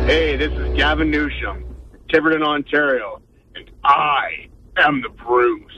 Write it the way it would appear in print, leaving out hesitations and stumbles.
Hey, this is Gavin Newsham, Tiverton, Ontario, and I am the Bruce.